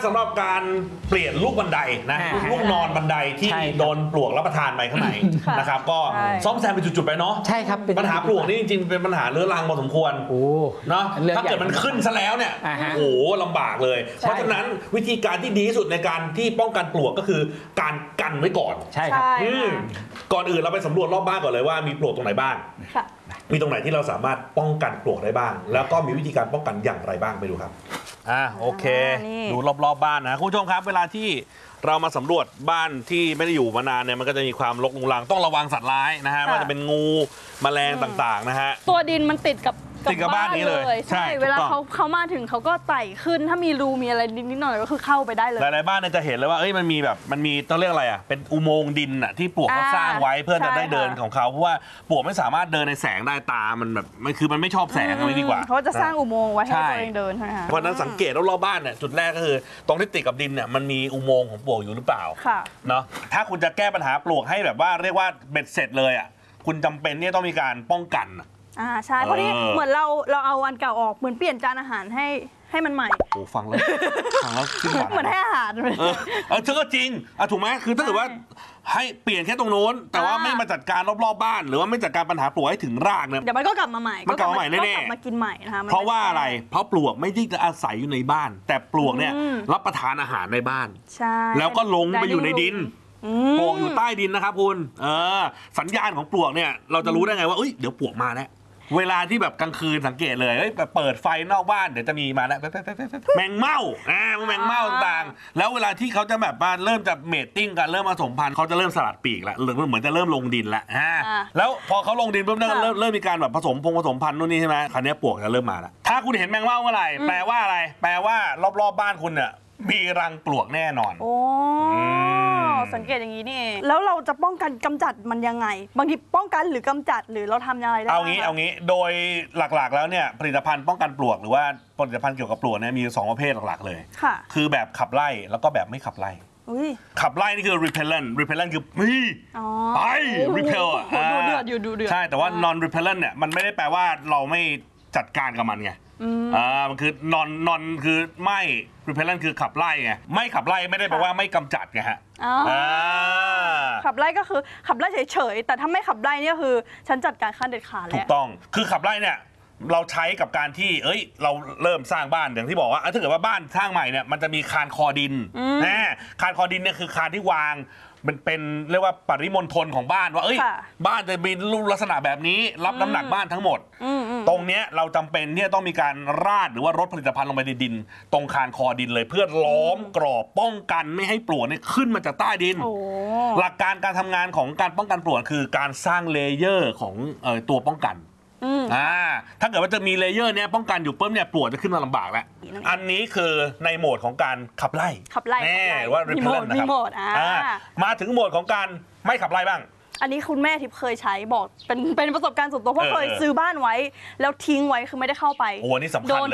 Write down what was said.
สำหรับการเปลี่ยนลูกบันไดนะลูกนอนบันไดที่โดนปลวกรับประทานไปข้างในนะครับก็ซ่อมแซมเป็นจุดๆไปเนาะใช่ครับปัญหาปลวกนี่จริงๆเป็นปัญหาเรื้อรังพอสมควรเนาะถ้าเกิดมันขึ้นซะแล้วเนี่ยโอ้โหลำบากเลยเพราะฉะนั้นวิธีการที่ดีที่สุดในการที่ป้องกันปลวกก็คือการกันไว้ก่อนใช่ครับก่อนอื่นเราไปสำรวจรอบบ้านก่อนเลยว่ามีปลวกตรงไหนบ้างมีตรงไหนที่เราสามารถป้องกันปลวกได้บ้างแล้วก็มีวิธีการป้องกันอย่างไรบ้างไปดูครับโอเคดูรอบบ้านนะคุณผู้ชมครับเวลาที่เรามาสำรวจบ้านที่ไม่ได้อยู่มานานเนี่ยมันก็จะมีความรกรุงรังต้องระวังสัตว์ร้ายนะฮะว่าจะเป็นงูแมลงต่างๆนะฮะตัวดินมันติดกับบ้านนี้เลยใช่เวลาเขามาถึงเขาก็ไต่ขึ้นถ้ามีรูมีอะไรนิดหน่อยก็คือเข้าไปได้เลยหลายๆบ้านเนี่ยจะเห็นเลยว่ามันมีแบบมันมีต้องเรียกอะไรอ่ะเป็นอุโมงค์ดินอ่ะที่ปลวกเขาสร้างไว้เพื่อจะได้เดินของเขาเพราะว่าปลวกไม่สามารถเดินในแสงได้ตามันแบบมันคือมันไม่ชอบแสงอะไรดีกว่าเขาจะสร้างอุโมงค์ไว้ให้ตัวเองเดินใช่ไหมคะเพราะนั้นสังเกตรอบๆบ้านเนี่ยจุดแรกก็คือตรงที่ติดกับดินเนี่ยมันมีอุโมงค์ของปลวกอยู่หรือเปล่าเนาะถ้าคุณจะแก้ปัญหาปลวกให้แบบว่าเรียกว่าเบ็ดเสร็จเลยอ่ะคุณจำเป็นเนี่ยต้องมีการป้องกันใช่เพราะที่เหมือนเราเอาอันเก่าออกเหมือนเปลี่ยนจานอาหารให้มันใหม่โอ้ฟังแล้วเหมือนให้อาหารเธอก็จริงถูกไหมคือถ้าเกิดว่าให้เปลี่ยนแค่ตรงโน้นแต่ว่าไม่มาจัดการรอบๆบ้านหรือว่าไม่จัดการปัญหาปลวกให้ถึงรากเนี่ยเดี๋ยวมันก็กลับมาใหม่มันกลับมาใหม่แน่ๆมากินใหม่นะคะเพราะว่าอะไรเพราะปลวกไม่ได้จะอาศัยอยู่ในบ้านแต่ปลวกเนี่ยรับประทานอาหารในบ้านใช่แล้วก็ลงไปอยู่ในดินปลวกอยู่ใต้ดินนะครับคุณสัญญาณของปลวกเนี่ยเราจะรู้ได้ไงว่าเดี๋ยวปลวกมาแล้วเวลาที่แบบกลางคืนสังเกตเลยแบบเปิดไฟนอกบ้านเดี๋ยวจะมีมาแล้วแมงเม่าแมงเม่าต่างๆแล้วเวลาที่เขาจะแบบมาเริ่มจะเมทติ้งกันเริ่มผสมพันธุ์เขาจะเริ่มสลัดปีกแล้วเหมือนจะเริ่มลงดินแล้วแล้วพอเขาลงดินปุ๊บเริ่มมีการแบบผสมพันธุ์นู่นนี่ใช่ไหมคราวนี้ปลวกจะเริ่มมาแล้วถ้าคุณเห็นแมงเม่าเมื่อไหร่แปลว่าอะไรแปลว่ารอบๆบ้านคุณเนี่ยมีรังปลวกแน่นอนโอ้สังเกตอย่างนี้นี่เองแล้วเราจะป้องกันกำจัดมันยังไงบางทีป้องกันหรือกำจัดหรือเราทำยังไงได้เอางี้โดยหลักๆแล้วเนี่ยผลิตภัณฑ์ป้องกันปลวกหรือว่าผลิตภัณฑ์เกี่ยวกับปลวกเนี่ยมี2ประเภทหลักๆเลยคือแบบขับไล่แล้วก็แบบไม่ขับไล่ขับไล่นี่คือ repellent คือไป repel ดูเดือดใช่แต่ว่า non repellent เนี่ยมันไม่ได้แปลว่าเราไม่จัดการกับมันไงมันคือ non คือไม่ repellent คือขับไล่ไงไม่ขับไล่ไม่ได้แปลว่าไม่กำจัดไงฮะขับไล่ก็คือขับไล่เฉยๆแต่ถ้าไม่ขับไล่เนี่ยคือฉันจัดการขั้นเด็ดขาดแล้วถูกต้องคือขับไล่เนี่ยเราใช้กับการที่เราเริ่มสร้างบ้านอย่างที่บอกว่าถ้าเกิดว่าบ้านสร้างใหม่เนี่ยมันจะมีคานคอดินคานคอดินเนี่ยคือคานที่วางมันเป็นเรียกว่าปริมณฑลของบ้านว่าบ้านจะมีรูปลักษณะแบบนี้รับน้ำหนักบ้านทั้งหมดตรงเนี้ยเราจำเป็นที่จะต้องมีการราดหรือว่ารดผลิตภัณฑ์ลงไปในดินตรงคานคอดินเลยเพื่อล้อมกรอบป้องกันไม่ให้ปลวกเนี่ยขึ้นมาจากใต้ดินหลักการการทำงานของการป้องกันปลวกคือการสร้างเลเยอร์ของตัวป้องกันถ้าเกิดว่าจะมีเลเยอร์เนี้ยป้องกันอยู่ปุ๊บเนี่ยปลวกจะขึ้นมาลำบากแล้วอันนี้คือในโหมดของการขับไล่แน่ว่า repellent นะครับมาถึงโหมดของการไม่ขับไล่บ้างอันนี้คุณแม่ทิพย์เคยใช้บอกเป็นประสบการณ์ส่วนตัวเพราะเคยซื้อบ้านไว้แล้วทิ้งไว้คือไม่ได้เข้าไปโอ้นี่สำคัญเลย